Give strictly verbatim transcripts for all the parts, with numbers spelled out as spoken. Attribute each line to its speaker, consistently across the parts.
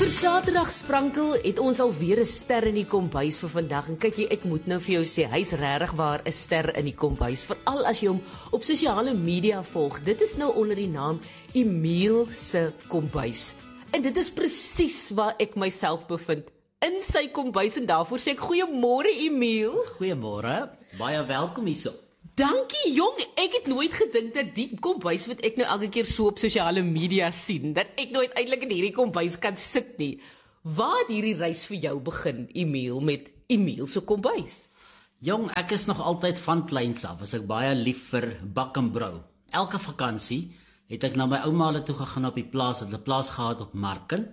Speaker 1: Vir Saterdag sprankel het ons alweer 'n ster in die kombuis vir vandag. En kyk jy, ek moet nou vir jou sê, hy's regtig waar 'n ster in die kombuis, veral as jy hom op sosiale media volg. Dit is nou onder die naam Emiel se kombuis. En dit is presies waar ek myself bevind, in sy kombuis, en daarvoor sê ek goeiemôre Emiel.
Speaker 2: Goeiemôre, baie welkom hierso.
Speaker 1: Dankie jong, ek het nooit gedink dat die kombuis wat ek nou elke keer so op sosiale media sien, dat ek nooit eintlik in hierdie kombuis kan sit nie. Waar het hierdie reis vir jou begin, Emiel, met Emiel se kombuis?
Speaker 2: Jong, ek is nog altyd van kleins af, as ek baie lief vir bak en brou. Elke vakansie het ek na my ouma toe gegaan op die plaas, het 'n plaas gehad op Marken.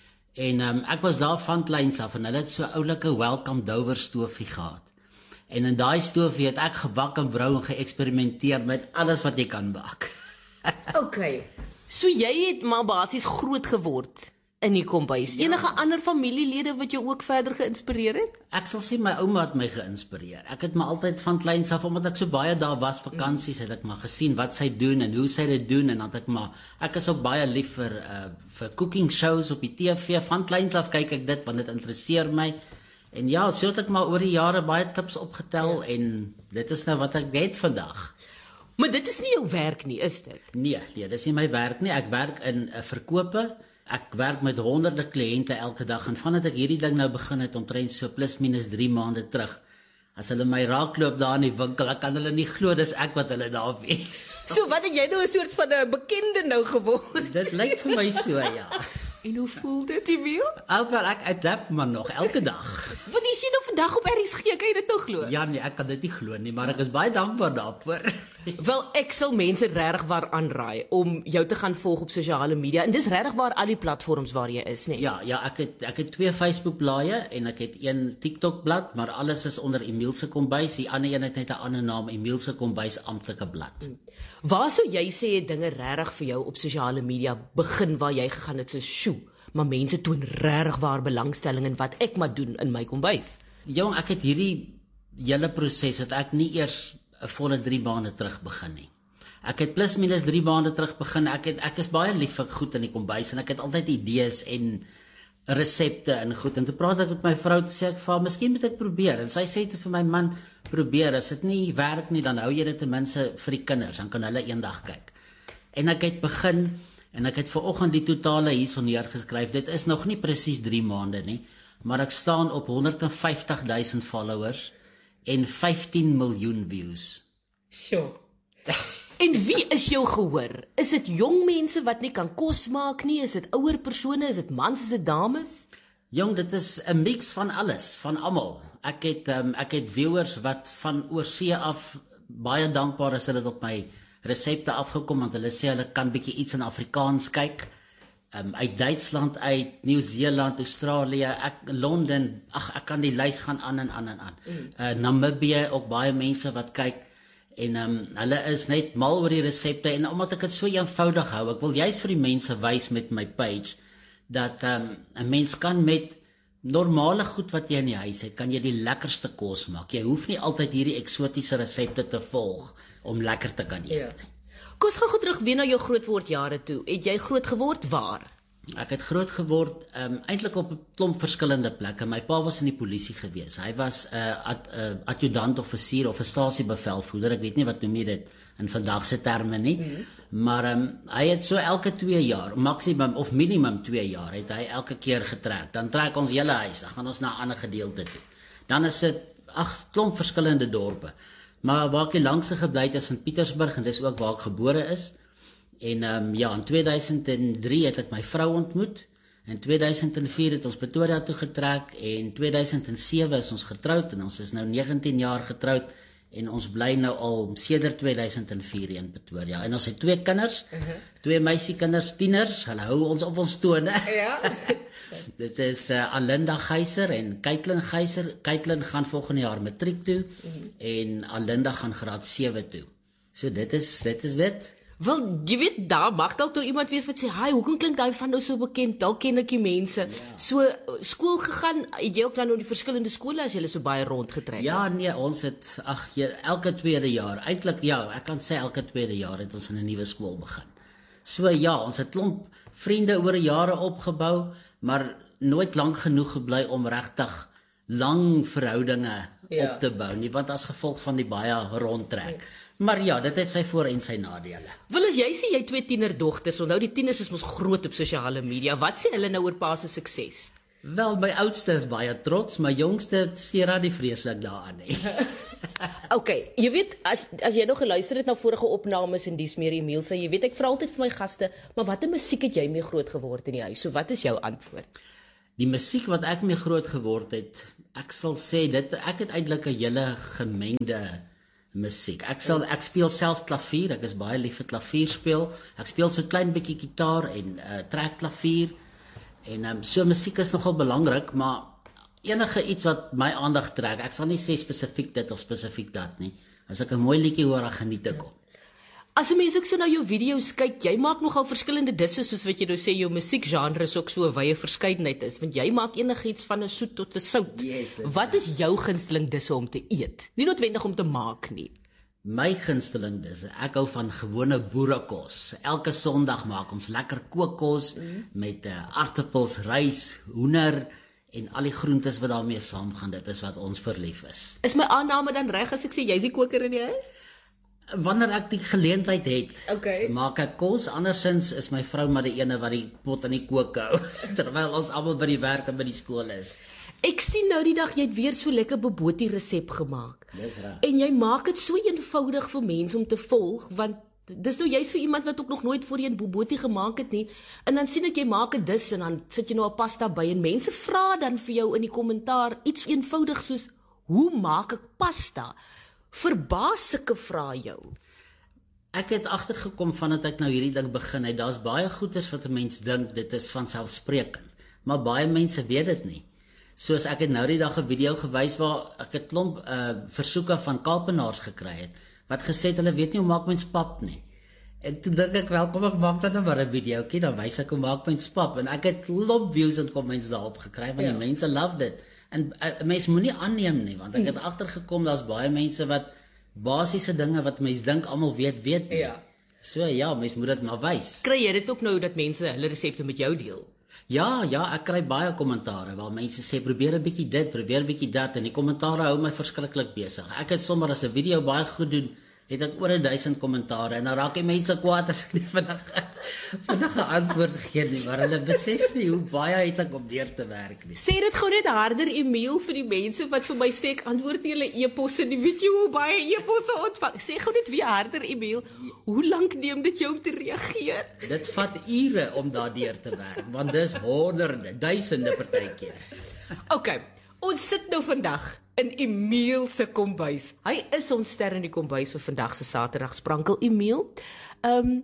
Speaker 2: En um, ek was daar van kleins af en hulle het so 'n oulike welcome Dover stoofie gehad. En in daai stoofie het ek gebak en brou en geëksperimenteer met alles wat jy kan bak.
Speaker 1: Okay. So jy het maar basies groot geword in die kombuis. Ja. Enige ander familielede wat jou ook verder geïnspireer het?
Speaker 2: Ek sal sê my ouma het my geïnspireer. Ek het maar altyd van kleins af, omdat ek so baie daar was, vakansies, het ek maar gesien wat sy doen en hoe sy dit doen, en dan het ek maar, ek is ook baie lief vir, uh, vir cooking shows op die T V, van kleins af kyk ek dit, want dit interesseer my. En ja, so het ek maar oor die jare baie tips opgetel, ja. En dit is nou wat ek weet vandag.
Speaker 1: Maar dit is nie jou werk nie, is dit?
Speaker 2: Nee, nee, dit is nie my werk nie. Ek werk in uh, verkope. Ek werk met honderde kliënte elke dag, en vandat ek hierdie ding nou begin het, omtrent so plus minus drie maande terug, as hulle my raakloop daar in die winkel, ek kan hulle nie glo, dis ek wat hulle daar weet.
Speaker 1: So wat het jy nou 'n soort van 'n bekende nou geword?
Speaker 2: Dit lyk vir my so, ja.
Speaker 1: En hoe voel dit, Emiel?
Speaker 2: Alhoewel ek adapt maar nog elke dag.
Speaker 1: Wat is jy nou vandag op R S G, kan jy dit nou glo?
Speaker 2: Ja nee, ek kan dit nie glo nie, maar ek is baie dankbaar daarvoor.
Speaker 1: Wel, ek sal mense regtig waar aanraai om jou te gaan volg op sosiale media, en dis regtig waar al die platforms waar jy is, nee?
Speaker 2: Ja, ja, ek het ek het twee Facebook blaaie en ek het een TikTok blad, maar alles is onder Emiel se kombuis. Die ander een het net 'n ander naam, Emiel se kombuis amptelike blad.
Speaker 1: Hmm. Waar sou jy sê het dinge regtig vir jou op sosiale media begin waar jy gegaan het so sjoe, maar mense toon regtig waar belangstelling in wat ek maar doen in my kombuis?
Speaker 2: Jong, ek het hierdie hele proses het ek nie eers 'n volle drie maande terug begin nie. Ek het plus minus drie maande terug begin. Ek het ek is baie lief vir goed in die kombuis en ek het altyd idees en resepte en goed. En toe praat ek met my vrou, toe sê ek vir haar, miskien moet ek probeer. En sy sê toe vir my man, probeer. As dit nie werk nie, dan hou jy dit ten minste vir die kinders, dan kan hulle eendag kyk. En ek het begin en ek het vanoggend die totale hierso neergeskryf. Dit is nog nie presies drie maande nie, maar ek staan op honderd en vyftig duisend followers en vyftien miljoen views.
Speaker 1: Sjoe. En wie is jou gehoor? Is dit jong mense wat nie kan kos maak nie? Is dit ouer persone? Is dit mans? Is dit dames?
Speaker 2: Jong, dit is 'n mix van alles, van almal. Ek het um, ek het viewers wat van oorsee af, baie dankbaar is hulle op my resepte afgekom, want hulle sê hulle kan bietjie iets in Afrikaans kyk. Um, uit Duitsland, uit Nieu-Seeland, Australië, ek, Londen, ag ek kan die lys gaan aan en aan en aan. Mm. Uh, Namibië, ook baie mense wat kyk. En um, hulle is net mal oor die resepte, en omdat ek dit so eenvoudig hou, ek wil juist vir die mense wys met my page, dat um, 'n mens kan met normale goed wat jy in die huis het, kan jy die lekkerste kos maak. Jy hoef nie altyd hierdie eksotiese resepte te volg om lekker te kan eet nie. Ja.
Speaker 1: Kom ons gaan gou terug weer na jou grootword jare toe. Het jy groot geword waar?
Speaker 2: Ek het groot geword um, eintlik op 'n klomp verskillende plekke. My pa was in die polisie gewees. Hy was 'n uh, ad, uh, adjutant-offisier of 'n stasiebevelvoerder. Ek weet nie wat noem jy dit in vandag se terme nie. Mm-hmm. Maar um, hy het so elke twee jaar, maksimum of minimum twee jaar, het hy elke keer getrek. Dan trek ons hele huis, dan gaan ons na 'n ander gedeelte toe. Dan is dit ag klomp verskillende dorpe. Maar waar ek die langste gebly het is in Pietersburg, en dis ook waar ek gebore is. En um, ja, in twee duisend drie het ek my vrou ontmoet. In twee duisend vier het ons Pretoria toe getrek, en twee duisend sewe is ons getroud, en ons is nou negentien jaar getroud, en ons bly nou al sedert twee duisend vier in Pretoria. En ons het twee kinders, uh-huh. twee meisiekinders, tieners, hulle hou ons op ons tone. Ja. Dit is uh, Alinda Geyser en Kaitlyn Geyser. Kaitlyn gaan volgende jaar matriek toe, uh-huh. en Alinda gaan graad sewe toe. So dit is dit is dit.
Speaker 1: Wel, jy weet, daar mag dalk nou iemand wees wat sê, "Haai, hoekom klink daai van nou so bekend? Dalk ken ek die mense." Ja. So skool gegaan, het jy ook dan nou die verskillende skole as jy so baie rondgetrek?
Speaker 2: Ja, nee, ons het ag, elke tweede jaar, eintlik ja, ek kan sê elke tweede jaar het ons in 'n nuwe skool begin. So ja, ons het klomp vriende oor die jare opgebou, maar nooit lank genoeg gebly om regtig lang verhoudinge
Speaker 1: Ja.
Speaker 2: op te bou nie, want as gevolg van die baie rondtrek. Maar ja, dit het sy voor- en sy nadele.
Speaker 1: Wil as jy sê jy het twee tienerdogters, onthou die tieners is mos groot op sosiale media. Wat sê hulle nou oor pa se sukses?
Speaker 2: Wel, my oudste is baie trots, my jongste steur haar nie vreeslik daaraan nie.
Speaker 1: Okay, jy weet, as as jy nog geluister het na vorige opnames en dis meer Emiel sê, jy weet ek vra altyd vir my gaste, maar watter musiek het jy mee groot geword in die huis? So wat is jou antwoord?
Speaker 2: Die musiek wat ek mee groot geword het, ek sal sê dit ek het eintlik 'n hele gemengde musiek. Ek sal ek speel self klavier, ek is baie lief vir klavier speel. Ek speel so 'n klein bietjie gitaar en uh, trek klavier. En um, so musiek is nogal belangrik, maar enige iets wat my aandag trek, ek sal nie sê spesifiek dit of spesifiek dat nie. As ek 'n mooi liedjie hoor, dan geniet ek hom.
Speaker 1: As 'n mens ook so na jou video's kyk, jy maak nogal verskillende disse, soos wat jy nou sê, jou musiekgenre is ook so 'n wye verskeidenheid is, want jy maak enigiets van 'n soet tot 'n sout.
Speaker 2: Yes,
Speaker 1: wat is jou gunsteling disse om te eet? Nie noodwendig om te maak nie.
Speaker 2: My gunsteling dis, ek hou van gewone boerekos. Elke Sondag maak ons lekker kookkos mm. met uh, aartappels, rys, hoender en al die groentes wat daarmee saamgaan. Dit is wat ons verlief is.
Speaker 1: Is my aanname dan reg as ek sê jy's die koker in die huis?
Speaker 2: Wanneer ek die geleentheid het,
Speaker 1: Okay.
Speaker 2: maak ek kos. Andersins is my vrou maar die ene wat die pot in die kook hou, terwyl ons almal by die werk en by die skool is.
Speaker 1: Ek sien nou die dag jy het weer so lekker bobotie resep gemaak.
Speaker 2: Dis reg.
Speaker 1: En jy maak dit so eenvoudig vir mense om te volg, want dis nou juist vir iemand wat ook nog nooit voorheen bobotie gemaak het nie. En dan sien ek jy maak 'n dis en dan sit jy nou 'n pasta by en mense vra dan vir jou in die kommentaar iets eenvoudig soos hoe maak ek pasta? Verbaas sulke vrae jou.
Speaker 2: Ek het agtergekom vandat ek nou hierdie ding begin het, daar's baie goeders wat 'n mens dink dit is vanselfsprekend, maar baie mense weet dit nie. Soos ek het nou die dag 'n video gewys waar ek 'n klomp uh, versoeke van Kaapenaars gekry het wat gesê het hulle weet nie hoe maak mens pap nie. En toe dink ek wel kom ek maak dan maar 'n videoetjie, dan wys ek hoe maak mens pap en ek het klomp views en comments daarop gekry want ja. Die mense love dit. En uh, mense moenie aanneem nie want ek het agtergekom daar's baie mense wat basiese dinge wat mense dink almal weet weet nie.
Speaker 1: Ja.
Speaker 2: So ja, mense moet dit maar wys.
Speaker 1: Kry jy dit ook nou dat mense hulle resepte met jou deel?
Speaker 2: Ja, ja, ek kry baie kommentare waar mense sê probeer 'n bietjie dit, probeer 'n bietjie dat en die kommentare hou my verskriklik besig. Ek het sommer as 'n video baie goed doen, het ek oor duisend kommentare en dan raak die mense kwaad as ek nie vinnig vinnig 'n antwoord gee nie, maar hulle besef nie hoe baie het ek om deur te werk nie.
Speaker 1: Sê dit gou net harder Emiel vir die mense wat vir my sê ek antwoord nie hulle e-posse nie. Weet jy hoe baie e-posse ontvang? Sê gou net weer harder Emiel. Hoe lank neem dit jou om te reageer?
Speaker 2: Dit vat ure om daardeur te werk, want dis honderde, duisende partykeer.
Speaker 1: Okay, ons sit nou vandag in Emiel se kombuis. Hy is ons ster in die kombuis vir vandag se Saterdag sprankel. Emiel, ehm um,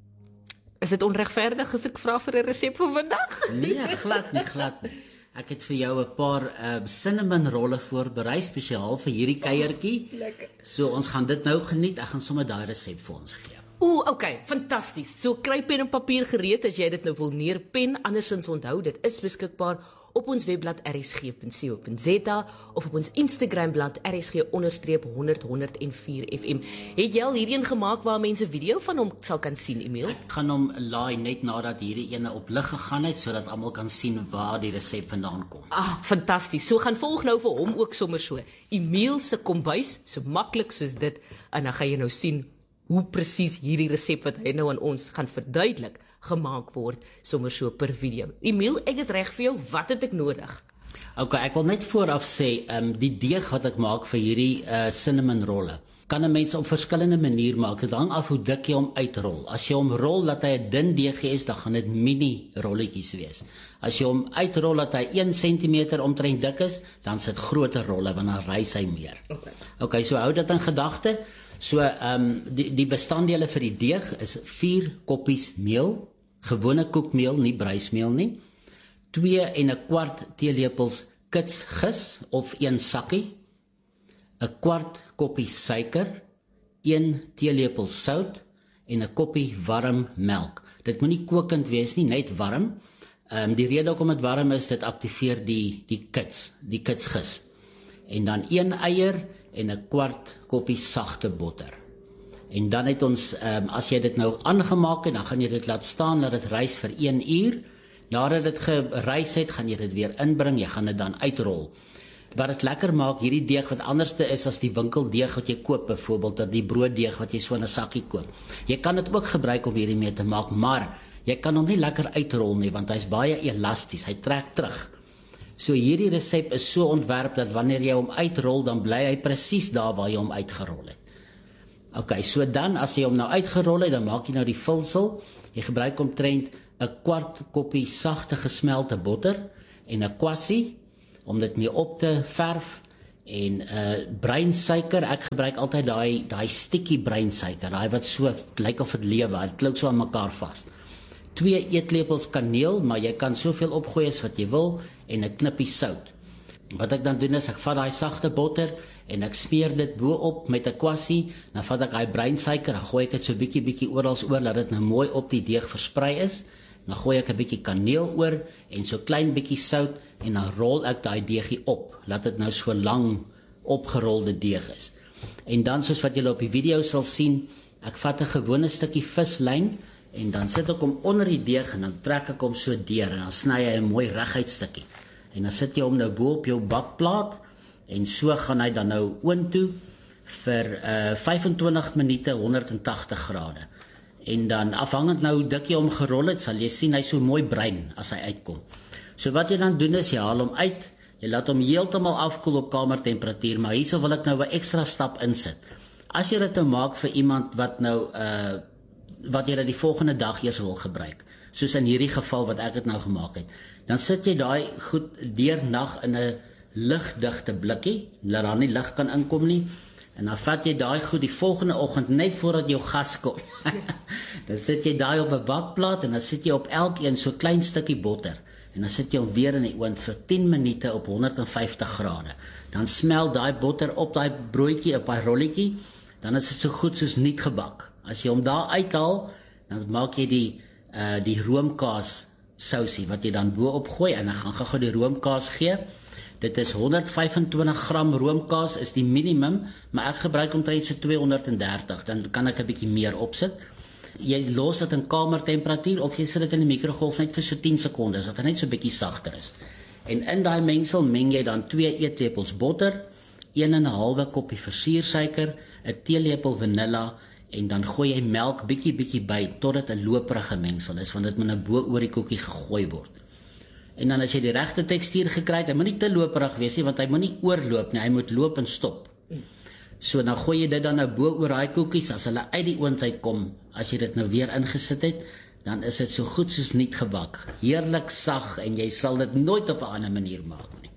Speaker 1: is dit onregverdig as ek vra vir 'n resep vir vandag?
Speaker 2: Nee, glad nie, glad nie. Ek het vir jou 'n paar uh, cinnamon rolle voorberei spesiaal vir hierdie kuiertjie.
Speaker 1: Lekker.
Speaker 2: So ons gaan dit nou geniet. Ek gaan sommer daai resep vir ons gee.
Speaker 1: Ooh, okay, fantasties. So kry pen en papier gereed as jy dit nou wil neerpen. Andersins onthou, dit is beskikbaar op ons webblad r s g punt co punt z a of op ons Instagram blad r s g onderstreep honderd honderd en vier f m. Het jy al hierheen gemaak waar mense video van hom sal kan sien, Emiel?
Speaker 2: Ek gaan hom laai net nadat hierdie ene op lig gegaan het sodat almal kan sien waar die resep vandaan kom.
Speaker 1: Ah, fantasties. So gaan volg nou vir hom ook sommer so. Emiel se kombuis, so maklik soos dit, en dan gaan jy nou sien hoe presies hierdie resep wat hy nou aan ons gaan verduidelik gemaak word sommer so per video. Emiel, ek is reg vir jou. Wat het ek nodig?
Speaker 2: Okay, ek wil net vooraf sê, ehm um, die deeg wat ek maak vir hierdie uh, cinnamon rolle, kan 'n mens op verskillende maniere maak. Dit hang af hoe dik jy hom uitrol. As jy hom rol dat hy 'n dun deegie is, dan gaan dit mini rolletjies wees. As jy hom uitrol dat hy een sentimeter omtrent dik is, dan sit groter rolle want dan rys hy meer.
Speaker 1: Okay.
Speaker 2: Okay, so hou dit in gedagte. So ehm um, die die bestanddele vir die deeg is vier koppies meel, gewone koekmeel, nie bruismeel nie. twee en 'n kwart teelepels kitsgis of een sakkie, 'n kwart koppie suiker, een teelepel sout en 'n koppie warm melk. Dit moenie kokend wees nie, net warm. Ehm um, die rede hoekom dit warm is, dit aktiveer die die kits, die kitsgis. En dan een eier en 'n kwart koppie sagte botter. En dan het ons, um, as jy dit nou aangemaak het, dan gaan jy dit laat staan, laat dit rys vir een uur. Nadat dit gerys het, gaan jy dit weer inbring, jy gaan dit dan uitrol. Wat dit lekker maak, hierdie deeg wat anderste is as die winkeldeeg wat jy koop, byvoorbeeld, dat die brooddeeg wat jy so in 'n sakkie koop. Jy kan dit ook gebruik om hierdie mee te maak, maar jy kan hom nie lekker uitrol nie, want hy's baie elasties, hy trek terug. So hierdie resep is so ontwerp dat wanneer jy hom uitrol, dan bly hy presies daar waar jy hom uitgerol het. Ok, so dan, as jy hom nou uitgerol het, dan maak jy nou die vulsel. Jy gebruik omtrent 'n kwart koppie sagte gesmelte botter en 'n kwassie om dit mee op te verf en uh breinsuiker. Ek gebruik altyd daai daai stikkie breinsuiker, daai wat so lyk of dit lewe, dit klou so aan mekaar vas. Twee eetlepels kaneel, maar jy kan soveel opgooi as wat jy wil en 'n knippie sout. Wat ek dan doen is ek vat daai sagte botter en ek smeer dit bo-op met 'n kwassie, dan vat ek daai breinsuiker, dan gooi ek dit so bietjie bietjie oral oor dat dit nou mooi op die deeg versprei is. Dan gooi ek 'n bietjie kaneel oor en so klein bietjie sout en dan rol ek daai deegie op, laat dit nou so lang opgerolde deeg is. En dan soos wat julle op die video sal sien, ek vat 'n gewone stukkie vislyn en dan sit ek hom onder die deeg en dan trek ek hom so deur en dan sny hy 'n mooi reguit stukkie. En dan sit jy hom nou bo op jou bakplaat en so gaan hy dan nou oontoe vir uh, vyf en twintig minute honderd en tagtig grade. En dan afhangend nou hoe dik jy hom gerol het, sal jy sien hy so mooi bruin as hy uitkom. So wat jy dan doen is jy haal hom uit, jy laat hom heeltemal afkoel op kamertemperatuur, maar hierso wil ek nou 'n ekstra stap insit. As jy dit nou maak vir iemand wat nou uh wat jy dit die volgende dag eers wil gebruik, soos in hierdie geval wat ek dit nou gemaak het, dan sit jy daai goed deurnag in 'n ligdigte blikkie, laat daar nie lig kan inkom nie. En dan vat jy daai goed die volgende oggend net voordat jou gas kom. Dan sit jy daai op 'n bakplaat en dan sit jy op elkeen so klein stukkie botter. En dan sit jy hom weer in die oond vir tien minute op honderd en vyftig grade. Dan smelt daai botter op daai broodjie, op daai rolletjie, dan is dit so goed soos nuut gebak. As jy hom daar uithaal, dan maak jy die uh die roomkaas sousie wat jy dan bo-op gooi en dan gaan gou-gou die roomkaas gee. Dit is honderd vyf en twintig gram roomkaas is die minimum, maar ek gebruik omtrent so tweehonderd en dertig, dan kan ek 'n bietjie meer opsit. Jy los dit in kamertemperatuur of jy sit dit in die mikrogolf net vir so tien sekondes, dat hy net so bietjie sagter is. En in daai mengsel meng jy dan twee eetlepels botter, een en 'n halwe koppie versuursuiker, 'n teelepel vanilla en dan gooi jy melk bietjie bietjie by tot dit 'n loperige mengsel is, want dit moet nou bo oor die koekie gegooi word. En dan as jy die regte tekstuur gekry het, hy moet nie te loperig wees nie, want hy moet nie oorloop nie, hy moet loop en stop. So dan gooi jy dit dan nou bo oor daai koekies, as hulle uit die oond uitkom, as jy dit nou weer ingesit het, dan is dit so goed soos nuut gebak. Heerlik sag en jy sal dit nooit op 'n ander manier maak nie.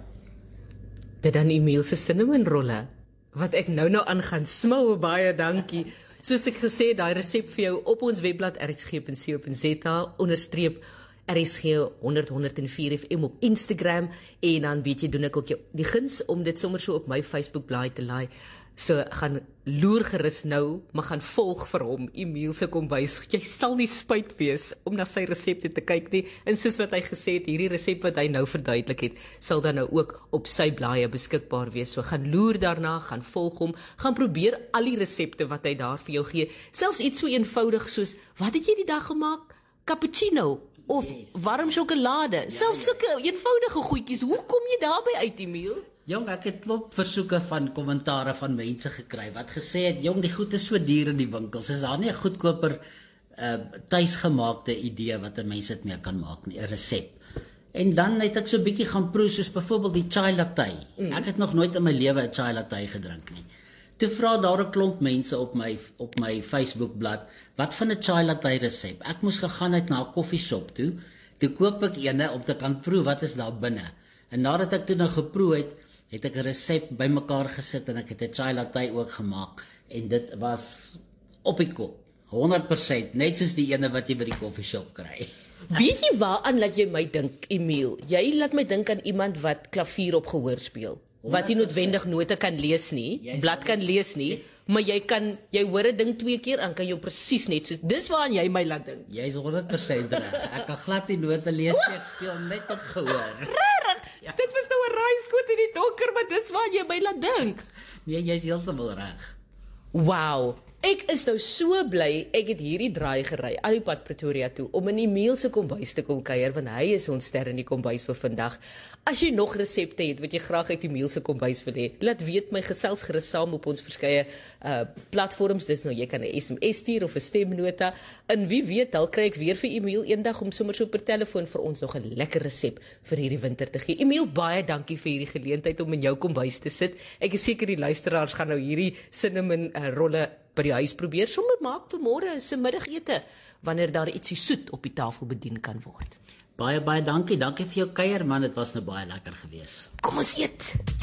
Speaker 1: Dit dan Emil se cinnamon rolle wat ek nou nou aan gaan smil, baie dankie. Soos ek gesê, daai resep vir jou op ons webblad r s g punt co punt z a onderstreep R S G honderd honderd en vier F M op Instagram en dan weet jy doen ek ook jou die guns om dit sommer so op my Facebook blaai te laai. So gaan loer gerus nou, maar gaan volg vir hom Emil se kombuis. Jy sal nie spyt wees om na sy resepte te kyk nie. En soos wat hy gesê het, hierdie resep wat hy nou verduidelik het, sal dan nou ook op sy blaaie beskikbaar wees. So gaan loer daarna, gaan volg hom, gaan probeer al die resepte wat hy daar vir jou gee. Selfs iets so eenvoudig soos, wat het jy die dag gemaak? Cappuccino of yes. warm sjokolade. Ja, Selfs sulke ja. eenvoudige goedjies. Hoe kom jy daarby uit, Emil?
Speaker 2: Jong, ek het klop versoeke van kommentare van mense gekry wat gesê het, jong, die goed is so duur in die winkels. Is daar nie 'n goedkoper uh, tuisgemaakte idee wat 'n mens dit mee kan maak nie, 'n resep. En dan het ek so 'n bietjie gaan proe, soos byvoorbeeld die chai latte. Mm. Ek het nog nooit in my lewe 'n chai latte gedrink nie. Toe vra daar 'n klomp mense op my op my Facebookblad, wat van 'n chai latte resep? Ek moes gegaan het na 'n koffieshop toe. Toe koop ek eene om te kan proe wat is daar binne. En nadat ek toe nou geproe het, het ek 'n resep bymekaar gesit en ek het 'n chai latte ook gemaak en dit was op die kop. honderd persent net soos die ene wat jy by die koffieshop kry.
Speaker 1: Weet jy waaraan laat jy my dink, Emil? Jy laat my dink aan iemand wat klavier op gehoor speel. Wat nie noodwendig note kan lees nie, yes, blad kan lees nie, maar jy kan jy hoor 'n ding twee keer en kan jy presies net soos dis waaraan jy my laat dink.
Speaker 2: Jy's honderd persent reg. Ek kan glad nie note lees nie, ek speel net op gehoor.
Speaker 1: Regtig? Ja. Dit was nou 'n raaiskoot in die donker, maar dis waaraan jy my laat dink.
Speaker 2: Nee, jy's heeltemal reg.
Speaker 1: Wow. Ek is nou so bly, ek het hierdie draai gery, al die pad Pretoria toe, om in Emil se kombuis te kom kuier, want hy is ons ster in die kombuis vir vandag. As jy nog resepte het, wat jy graag uit Emil se kombuis wil hê, laat weet my, gesels gerus saam op ons verskeie uh, platforms, dis nou, jy kan 'n S M S stuur of 'n stemnota, en wie weet, al kry ek weer vir Emil eendag om sommer so per telefoon vir ons nog 'n lekker resep vir hierdie winter te gee. Emil, baie dankie vir hierdie geleentheid om in jou kombuis te sit. Ek is seker die luisteraars gaan nou hierdie cinnamon uh, rolle by die huis probeer, sommer maak vir môre se middagete, wanneer daar ietsie soet op die tafel bedien kan word.
Speaker 2: Baie, baie dankie, dankie vir jou kuier man, dit was nou baie lekker gewees.
Speaker 1: Kom ons eet!